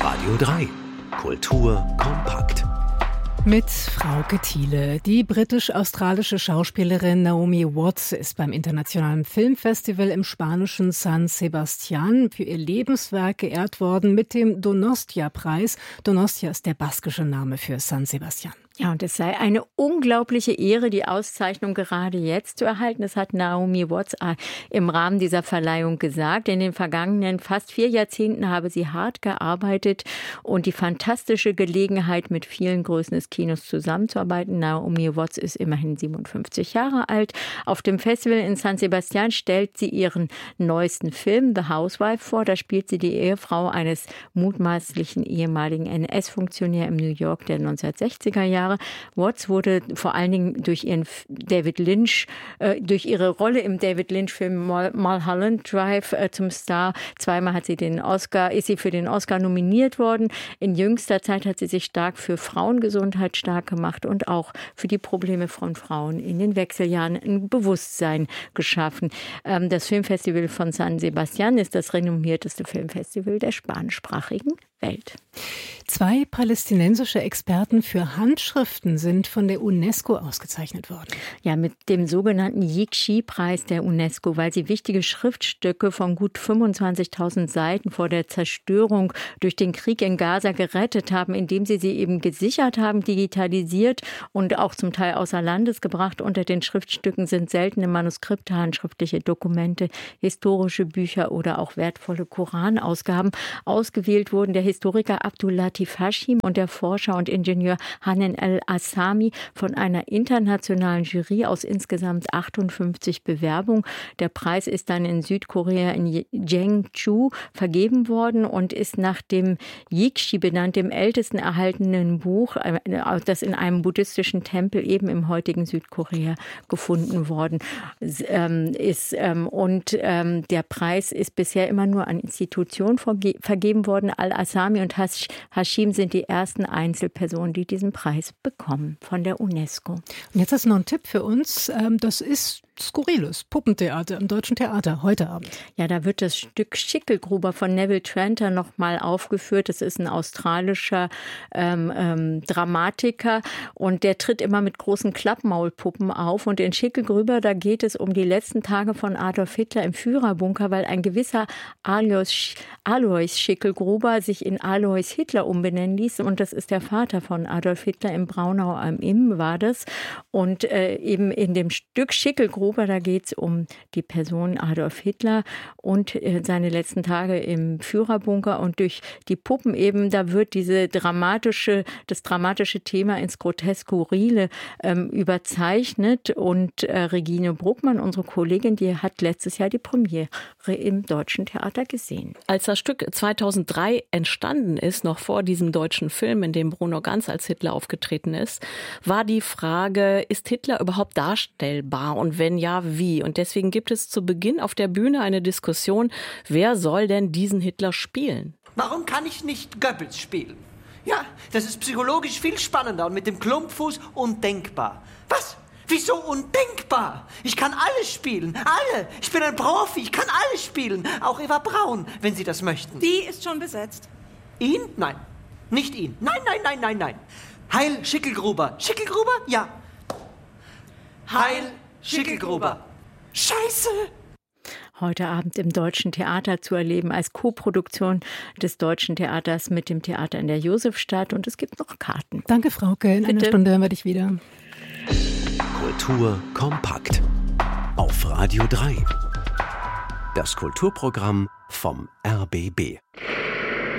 Radio 3. Kultur kompakt. Mit Frauke Thiele. Die britisch-australische Schauspielerin Naomi Watts ist beim Internationalen Filmfestival im spanischen San Sebastián für ihr Lebenswerk geehrt worden mit dem Donostia-Preis. Donostia ist der baskische Name für San Sebastián. Ja, und es sei eine unglaubliche Ehre, die Auszeichnung gerade jetzt zu erhalten. Das hat Naomi Watts im Rahmen dieser Verleihung gesagt. In den vergangenen fast 4 Jahrzehnten habe sie hart gearbeitet und die fantastische Gelegenheit, mit vielen Größen des Kinos zusammenzuarbeiten. Naomi Watts ist immerhin 57 Jahre alt. Auf dem Festival in San Sebastián stellt sie ihren neuesten Film The Housewife vor. Da spielt sie die Ehefrau eines mutmaßlichen ehemaligen NS-Funktionärs im New York der 1960er Jahre. Watts wurde vor allen Dingen durch ihre Rolle im David Lynch-Film Mulholland Drive zum Star. Zweimal ist sie für den Oscar nominiert worden. In jüngster Zeit hat sie sich stark für Frauengesundheit stark gemacht und auch für die Probleme von Frauen in den Wechseljahren ein Bewusstsein geschaffen. Das Filmfestival von San Sebastián ist das renommierteste Filmfestival der spanischsprachigen Welt. 2 palästinensische Experten für Handschriften sind von der UNESCO ausgezeichnet worden. Ja, mit dem sogenannten Yikshi-Preis der UNESCO, weil sie wichtige Schriftstücke von gut 25.000 Seiten vor der Zerstörung durch den Krieg in Gaza gerettet haben, indem sie eben gesichert haben, digitalisiert und auch zum Teil außer Landes gebracht. Unter den Schriftstücken sind seltene Manuskripte, handschriftliche Dokumente, historische Bücher oder auch wertvolle Koranausgaben. Ausgewählt wurden der Historiker Abdul Latif Hashim und der Forscher und Ingenieur Hanan El-Assami von einer internationalen Jury aus insgesamt 58 Bewerbungen. Der Preis ist dann in Südkorea in Jeongju vergeben worden und ist nach dem Yikshi benannt, dem ältesten erhaltenen Buch, das in einem buddhistischen Tempel eben im heutigen Südkorea gefunden worden ist. Der Preis ist bisher immer nur an Institutionen vergeben worden. Al-Assami und Hashim sind die ersten Einzelpersonen, die diesen Preis bekommen von der UNESCO. Und jetzt hast du noch einen Tipp für uns. Das ist skurriles Puppentheater im Deutschen Theater heute Abend. Ja, da wird das Stück Schickelgruber von Neville Tranter nochmal aufgeführt. Das ist ein australischer Dramatiker und der tritt immer mit großen Klappmaulpuppen auf. Und in Schickelgruber, da geht es um die letzten Tage von Adolf Hitler im Führerbunker, weil ein gewisser Alois Schickelgruber sich in Alois Hitler umbenennen ließ. Und das ist der Vater von Adolf Hitler, im Braunau am Inn war das. Und eben in dem Stück Schickelgruber, da geht es um die Person Adolf Hitler und seine letzten Tage im Führerbunker. Und durch die Puppen eben, da wird das dramatische Thema ins Grotesk-Skurrile überzeichnet. Und Regine Bruckmann, unsere Kollegin, die hat letztes Jahr die Premiere im Deutschen Theater gesehen. Als das Stück 2003 entstanden ist, noch vor diesem deutschen Film, in dem Bruno Ganz als Hitler aufgetreten ist, war die Frage, ist Hitler überhaupt darstellbar und wenn ja, wie? Und deswegen gibt es zu Beginn auf der Bühne eine Diskussion, wer soll denn diesen Hitler spielen? Warum kann ich nicht Goebbels spielen? Ja, das ist psychologisch viel spannender und mit dem Klumpfuß undenkbar. Was? Wieso undenkbar? Ich kann alles spielen, alle. Ich bin ein Profi, ich kann alles spielen. Auch Eva Braun, wenn Sie das möchten. Die ist schon besetzt. Ihn? Nein. Nicht ihn. Nein. Heil Schickelgruber. Schickelgruber? Ja. Heil Schickelgruber. Scheiße! Heute Abend im Deutschen Theater zu erleben als Co-Produktion des Deutschen Theaters mit dem Theater in der Josefstadt. Und es gibt noch Karten. Danke, Frauke. In einer Stunde hören wir dich wieder. Kultur kompakt. Auf Radio 3. Das Kulturprogramm vom RBB.